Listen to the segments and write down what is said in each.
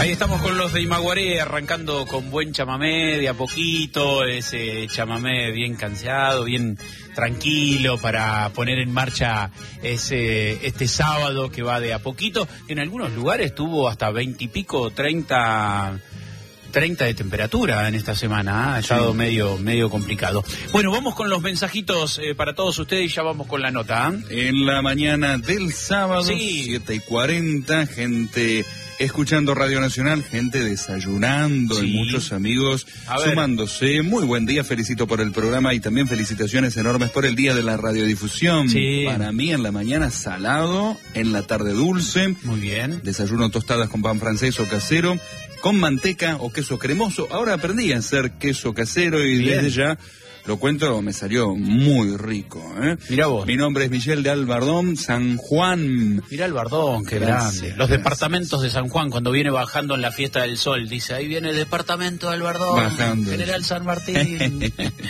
Ahí estamos con los de Imaguaré, arrancando con buen chamamé de a poquito, ese chamamé bien cansado, bien tranquilo para poner en marcha este sábado que va de a poquito. En algunos lugares tuvo hasta 20 y pico, 30 de temperatura en esta semana, ha estado medio complicado. Bueno, vamos con los mensajitos para todos ustedes y ya vamos con la nota. En la mañana del sábado, sí. 7:40, gente escuchando Radio Nacional, gente desayunando, sí. Y muchos amigos sumándose. Muy buen día, felicito por el programa y también felicitaciones enormes por el día de la radiodifusión. Sí. Para mí en la mañana salado, en la tarde dulce. Muy bien. Desayuno tostadas con pan francés o casero, con manteca o queso cremoso. Ahora aprendí a hacer queso casero y bien. Desde ya lo cuento, me salió muy rico, ¿eh? Mirá vos. Mi nombre es Michel de Albardón, San Juan. Mirá Albardón, qué grande. Los departamentos de San Juan, cuando viene bajando en la fiesta del sol, dice, ahí viene el departamento de Albardón, bajando. General San Martín.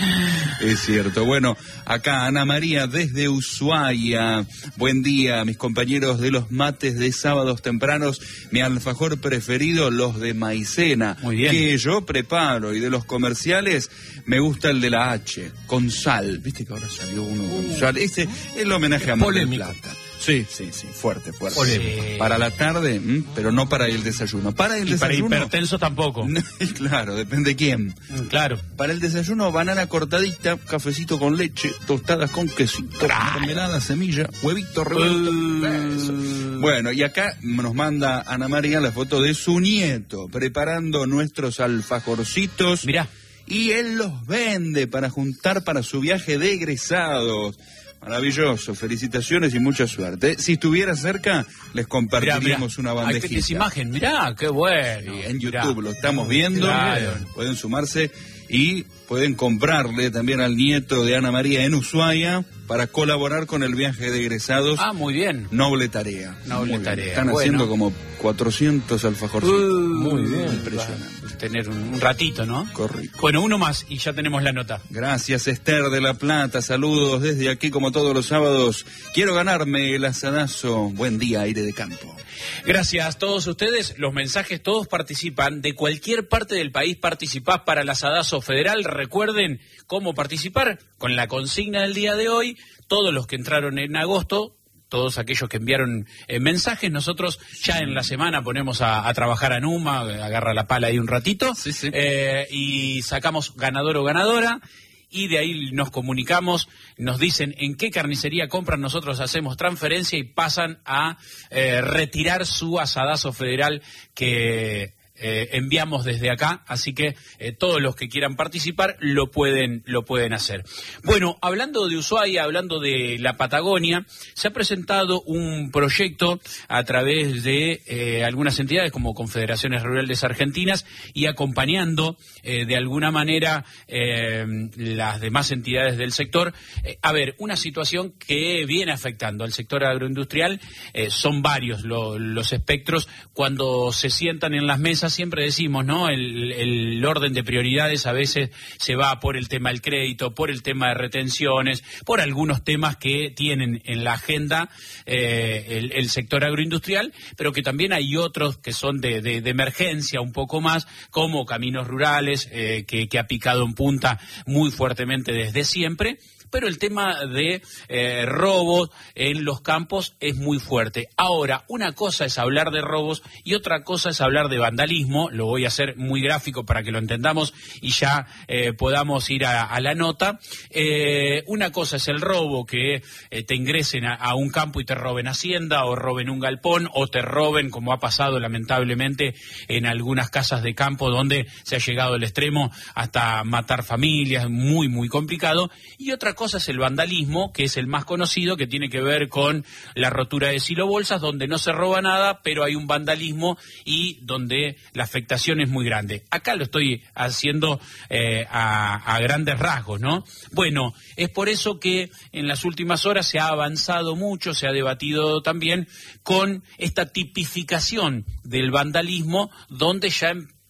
Es cierto. Bueno, acá Ana María desde Ushuaia. Buen día, mis compañeros de los mates de sábados tempranos. Mi alfajor preferido, los de maicena. Muy bien. Que yo preparo. Y de los comerciales, me gusta el de la H, con sal. Viste que ahora salió uno con sal. Ese es el homenaje a Mar del Plata. Sí, fuerte. Sí. Para la tarde, pero no para el desayuno. Para el desayuno. Para hipertenso tampoco. Claro, depende de quién. Claro. Para el desayuno, banana cortadita, cafecito con leche, tostadas con quesito, mermelada, semilla, huevito revuelto. Bueno, y acá nos manda Ana María la foto de su nieto, preparando nuestros alfajorcitos. Mirá. Y él los vende para juntar para su viaje de egresados. Maravilloso, felicitaciones y mucha suerte. Si estuviera cerca, les compartiríamos una bandejita. Esa imagen, mirá, qué bueno. Sí, en YouTube lo estamos viendo, pueden sumarse y pueden comprarle también al nieto de Ana María en Ushuaia para colaborar con el viaje de egresados. Muy bien. Noble tarea. Noble tarea. Están haciendo como 400 alfajorcitos. Muy bien. Impresionante. Tener un ratito, ¿no? Correcto. Bueno, uno más y ya tenemos la nota. Gracias, Esther de La Plata. Saludos desde aquí como todos los sábados. Quiero ganarme el asadazo. Buen día, aire de campo. Gracias a todos ustedes. Los mensajes todos participan. De cualquier parte del país participás para el asadazo federal. Recuerden cómo participar con la consigna del día de hoy. Todos los que entraron en agosto, todos aquellos que enviaron mensajes, nosotros ya en la semana ponemos a trabajar a Numa, agarra la pala ahí un ratito, y sacamos ganador o ganadora, y de ahí nos comunicamos, nos dicen en qué carnicería compran, nosotros hacemos transferencia y pasan a retirar su asadazo federal que enviamos desde acá, así que todos los que quieran participar lo pueden hacer. Bueno, hablando de Ushuaia, hablando de la Patagonia, se ha presentado un proyecto a través de algunas entidades como Confederaciones Rurales Argentinas y acompañando de alguna manera las demás entidades del sector. Una situación que viene afectando al sector agroindustrial, son varios los espectros. Cuando se sientan en las mesas siempre decimos, ¿no? El orden de prioridades a veces se va por el tema del crédito, por el tema de retenciones, por algunos temas que tienen en la agenda el sector agroindustrial, pero que también hay otros que son de emergencia un poco más, como caminos rurales, que ha picado en punta muy fuertemente desde siempre. Pero el tema de robos en los campos es muy fuerte. Ahora, una cosa es hablar de robos y otra cosa es hablar de vandalismo. Lo voy a hacer muy gráfico para que lo entendamos y ya podamos ir a la nota. Una cosa es el robo, que te ingresen a un campo y te roben hacienda, o roben un galpón, o te roben, como ha pasado lamentablemente en algunas casas de campo donde se ha llegado al extremo hasta matar familias, muy, muy complicado. Y otra cosa es el vandalismo, que es el más conocido, que tiene que ver con la rotura de silobolsas, donde no se roba nada, pero hay un vandalismo y donde la afectación es muy grande. Acá lo estoy haciendo a grandes rasgos, ¿no? Bueno, es por eso que en las últimas horas se ha avanzado mucho, se ha debatido también con esta tipificación del vandalismo, donde ya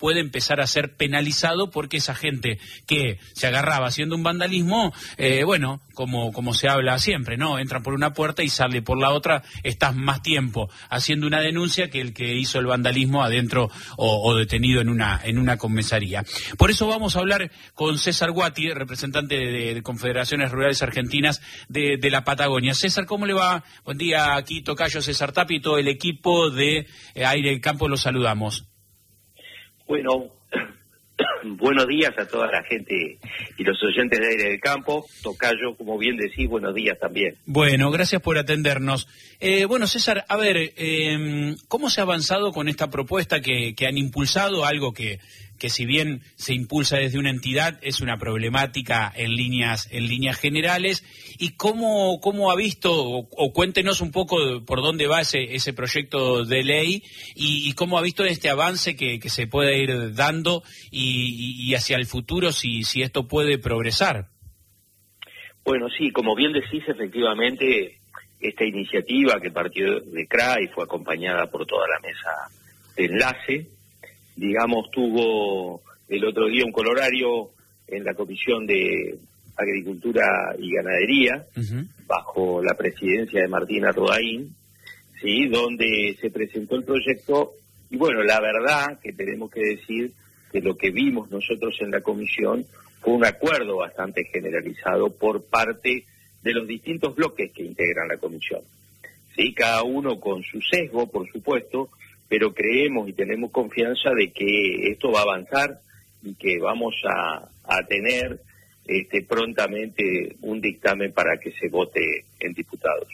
puede empezar a ser penalizado porque esa gente que se agarraba haciendo un vandalismo, bueno, como se habla siempre, ¿no? Entra por una puerta y sale por la otra, estás más tiempo haciendo una denuncia que el que hizo el vandalismo adentro o detenido en una comisaría. Por eso vamos a hablar con César Guati, representante de Confederaciones Rurales Argentinas de la Patagonia. César, ¿cómo le va? Buen día, aquí tocayo César Tapia y todo el equipo de Aire del Campo, los saludamos. Bueno, buenos días a toda la gente y los oyentes de Aire del Campo. Tocayo, como bien decís, buenos días también. Bueno, gracias por atendernos. Bueno, César, a ver, ¿cómo se ha avanzado con esta propuesta que han impulsado? Algo que si bien se impulsa desde una entidad, es una problemática en líneas generales. ¿Y cómo ha visto, o cuéntenos un poco por dónde va ese proyecto de ley y cómo ha visto este avance que se puede ir dando y hacia el futuro si esto puede progresar? Bueno, sí, como bien decís, efectivamente, esta iniciativa que partió de CRA y fue acompañada por toda la mesa de enlace, digamos, tuvo el otro día un colorario en la Comisión de Agricultura y Ganadería, bajo la presidencia de Martina Rodaín, ¿sí?, donde se presentó el proyecto. Y bueno, la verdad que tenemos que decir que lo que vimos nosotros en la comisión fue un acuerdo bastante generalizado por parte de los distintos bloques que integran la comisión, ¿sí?, cada uno con su sesgo, por supuesto, pero creemos y tenemos confianza de que esto va a avanzar y que vamos a tener prontamente un dictamen para que se vote en diputados.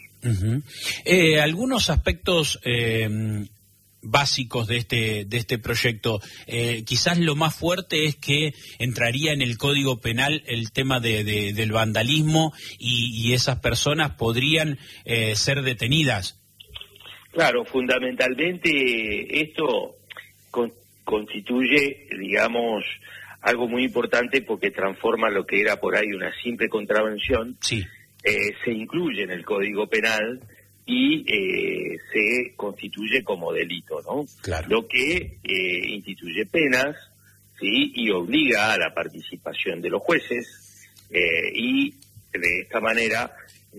Algunos aspectos básicos de este proyecto, quizás lo más fuerte es que entraría en el Código Penal el tema del vandalismo y esas personas podrían ser detenidas. Claro, fundamentalmente esto constituye, digamos, algo muy importante porque transforma lo que era por ahí una simple contravención, sí, se incluye en el Código Penal y se constituye como delito, ¿no? Claro. Lo que instituye penas, ¿sí?, y obliga a la participación de los jueces y de esta manera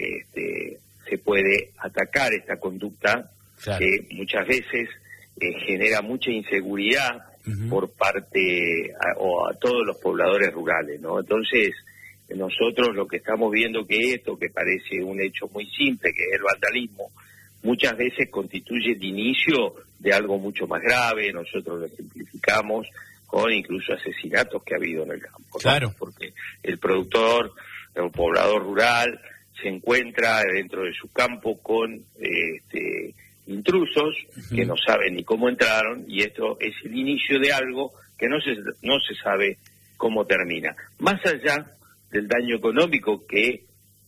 se puede atacar esta conducta. Claro. Que muchas veces genera mucha inseguridad por parte a todos los pobladores rurales, ¿no? Entonces, nosotros lo que estamos viendo que esto, que parece un hecho muy simple, que es el vandalismo, muchas veces constituye el inicio de algo mucho más grave. Nosotros lo simplificamos con incluso asesinatos que ha habido en el campo, ¿no? Claro. Porque el productor, el poblador rural, se encuentra dentro de su campo con intrusos que no saben ni cómo entraron, y esto es el inicio de algo que no se sabe cómo termina. Más allá del daño económico que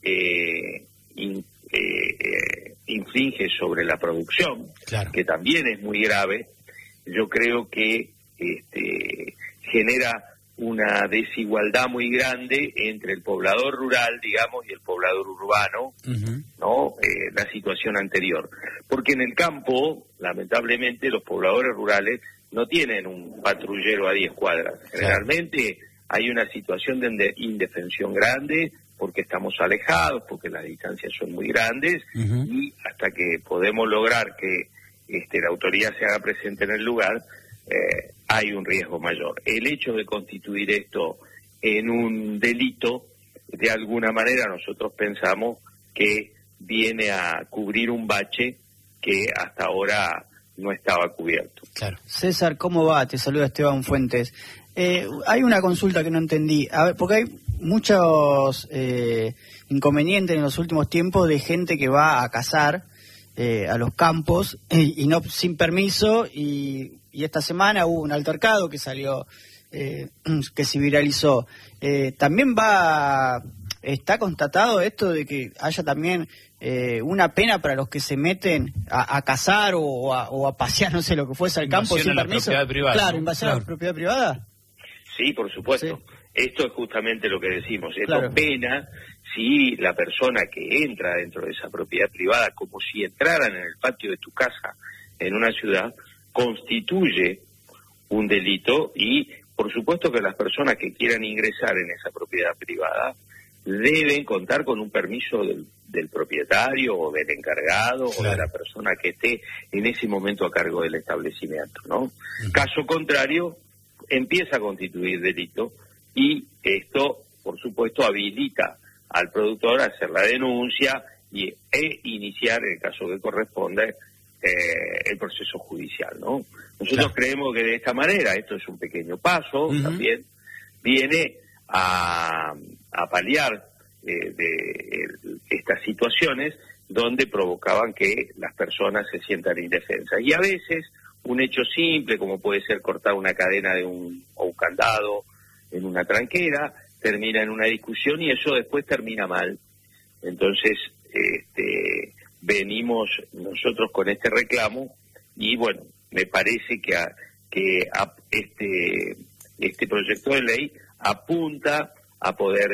inflige sobre la producción, claro, que también es muy grave, yo creo que genera una desigualdad muy grande entre el poblador rural, digamos, y el poblador urbano, ¿no? La situación anterior. Porque en el campo, lamentablemente, los pobladores rurales no tienen un patrullero a 10 cuadras. Generalmente hay una situación de indefensión grande, porque estamos alejados, porque las distancias son muy grandes, y hasta que podemos lograr que la autoridad se haga presente en el lugar, hay un riesgo mayor. El hecho de constituir esto en un delito, de alguna manera nosotros pensamos que viene a cubrir un bache que hasta ahora no estaba cubierto. Claro. César, ¿cómo va? Te saluda Esteban Fuentes. Hay una consulta que no entendí, a ver, porque hay muchos inconvenientes en los últimos tiempos de gente que va a cazar a los campos y no sin permiso, y esta semana hubo un altercado que salió, que se viralizó. También está constatado esto de que haya también una pena para los que se meten a cazar o a pasear, no sé lo que fuese, al campo sin permiso. Claro, invasión a la propiedad privada. Sí, por supuesto. Sí. Esto es justamente lo que decimos. Esto claro. Pena si la persona que entra dentro de esa propiedad privada, como si entraran en el patio de tu casa en una ciudad, constituye un delito y por supuesto que las personas que quieran ingresar en esa propiedad privada deben contar con un permiso del propietario o del encargado o de la persona que esté en ese momento a cargo del establecimiento, ¿no? Caso contrario, empieza a constituir delito y esto, por supuesto, habilita al productor a hacer la denuncia e iniciar, en el caso que corresponda, el proceso judicial, ¿no? Nosotros creemos que de esta manera, esto es un pequeño paso, también viene a paliar de estas situaciones donde provocaban que las personas se sientan indefensas. Y a veces un hecho simple, como puede ser cortar una cadena o un candado en una tranquera, termina en una discusión y eso después termina mal. Entonces, venimos nosotros con este reclamo y bueno, me parece que este proyecto de ley apunta a poder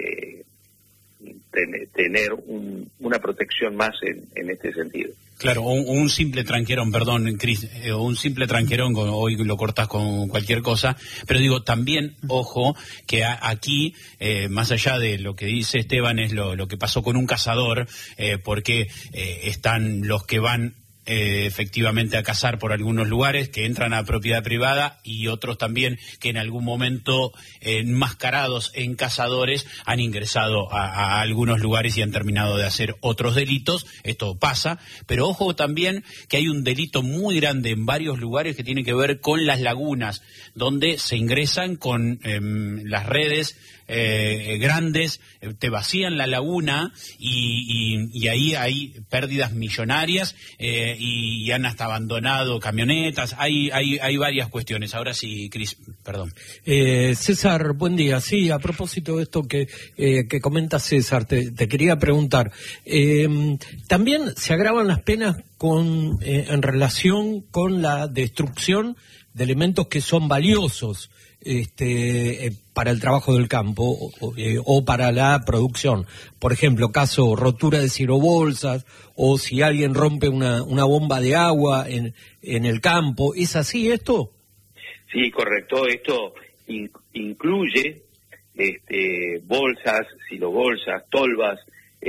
tener una protección más en este sentido. Claro, un simple tranquerón, perdón, Cris, un simple tranquerón, hoy lo cortas con cualquier cosa, pero digo, también, ojo, que aquí, más allá de lo que dice Esteban, es lo que pasó con un cazador, porque están los que van efectivamente a cazar por algunos lugares, que entran a propiedad privada, y otros también que en algún momento, enmascarados en cazadores, han ingresado a algunos lugares y han terminado de hacer otros delitos. Esto pasa, pero ojo también que hay un delito muy grande en varios lugares que tiene que ver con las lagunas, donde se ingresan con las redes grandes, te vacían la laguna y ahí hay pérdidas millonarias y han hasta abandonado camionetas. Hay varias cuestiones. Ahora sí, Cris, perdón. César, buen día. Sí, a propósito de esto que comenta César, te quería preguntar. También se agravan las penas en relación con la destrucción de elementos que son valiosos para el trabajo del campo o para la producción. Por ejemplo, caso rotura de cirobolsas, o si alguien rompe una bomba de agua en el campo. ¿Es así esto? Sí, correcto. Esto incluye bolsas, silobolsas, tolvas,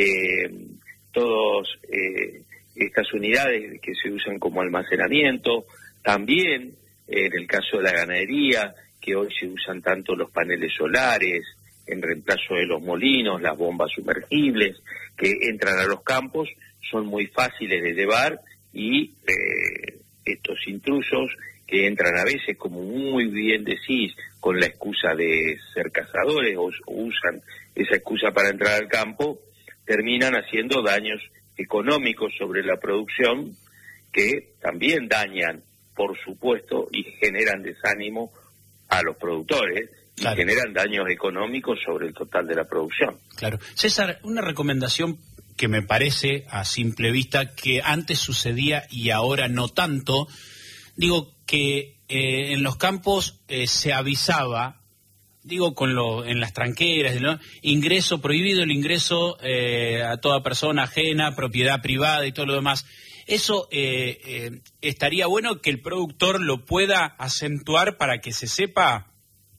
todas estas unidades que se usan como almacenamiento. También, en el caso de la ganadería, que hoy se usan tanto los paneles solares en reemplazo de los molinos, las bombas sumergibles que entran a los campos, son muy fáciles de llevar y estos intrusos que entran a veces, como muy bien decís, con la excusa de ser cazadores o usan esa excusa para entrar al campo, terminan haciendo daños económicos sobre la producción que también dañan, por supuesto, y generan desánimo a los productores, claro, y generan daños económicos sobre el total de la producción. Claro. César, una recomendación que me parece a simple vista que antes sucedía y ahora no tanto, digo que en los campos se avisaba, digo en las tranqueras, ¿no? Ingreso prohibido, el ingreso a toda persona ajena, propiedad privada y todo lo demás. Eso estaría bueno que el productor lo pueda acentuar para que se sepa.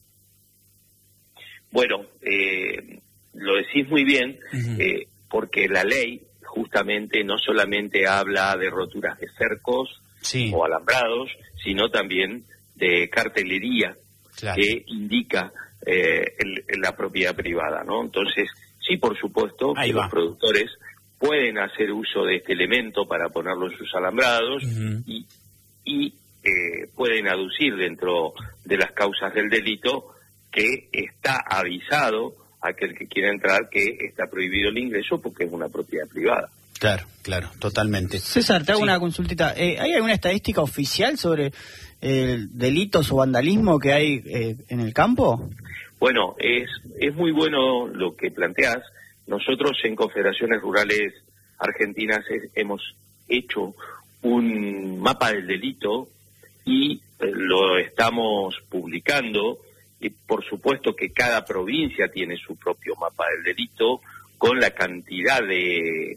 Bueno, lo decís muy bien, porque la ley justamente no solamente habla de roturas de cercos o alambrados, sino también de cartelería, claro, que indica la propiedad privada, ¿no? Entonces, sí, por supuesto, que los productores pueden hacer uso de este elemento para ponerlo en sus alambrados y pueden aducir dentro de las causas del delito que está avisado a aquel que quiera entrar que está prohibido el ingreso porque es una propiedad privada. Claro, totalmente. César, te hago una consultita. ¿Hay alguna estadística oficial sobre delitos o vandalismo que hay en el campo? Bueno, es muy bueno lo que planteás. Nosotros en Confederaciones Rurales Argentinas hemos hecho un mapa del delito y lo estamos publicando, y por supuesto que cada provincia tiene su propio mapa del delito con la cantidad de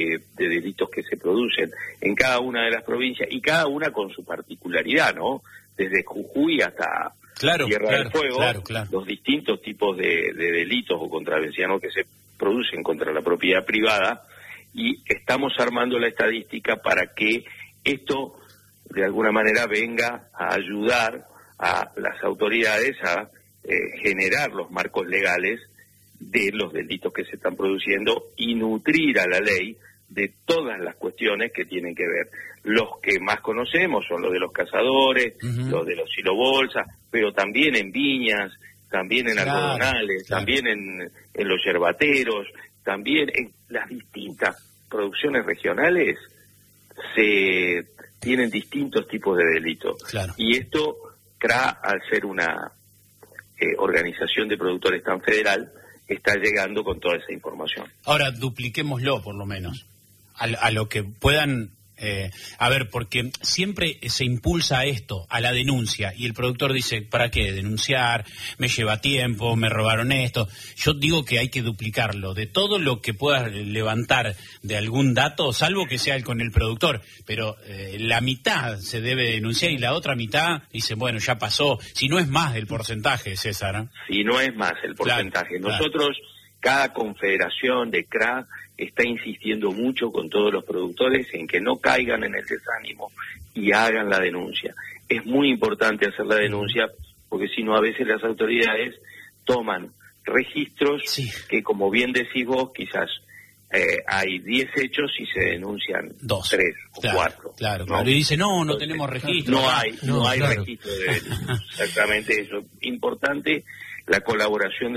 delitos que se producen en cada una de las provincias y cada una con su particularidad, ¿no? desde Jujuy hasta Tierra del Fuego, los distintos tipos de delitos o contravenciones que se producen contra la propiedad privada, y estamos armando la estadística para que esto de alguna manera venga a ayudar a las autoridades a generar los marcos legales de los delitos que se están produciendo y nutrir a la ley de todas las cuestiones que tienen que ver. Los que más conocemos son los de los cazadores, los de los silobolsas, pero también en viñas, también en algodonales, también en los yerbateros, también en las distintas producciones regionales se tienen distintos tipos de delitos. Y esto, CRA, al ser una organización de productores tan federal, está llegando con toda esa información. Ahora, dupliquémoslo por lo menos, a lo que puedan... a ver, porque siempre se impulsa a esto, a la denuncia, y el productor dice, ¿para qué denunciar? Me lleva tiempo, me robaron esto. Yo digo que hay que duplicarlo, de todo lo que puedas levantar de algún dato, salvo que sea con el productor, pero la mitad se debe denunciar y la otra mitad dice, bueno, ya pasó, si no es más el porcentaje, César, ¿eh? Si no es más el porcentaje. Nosotros, cada confederación de CRA está insistiendo mucho con todos los productores en que no caigan en el desánimo y hagan la denuncia. Es muy importante hacer la denuncia porque si no a veces las autoridades toman registros que, como bien decís vos, quizás hay 10 hechos y se denuncian 2, 3 o 4. Claro. Y dice, no tenemos registro. No hay registro de delitos. Exactamente eso. Importante la colaboración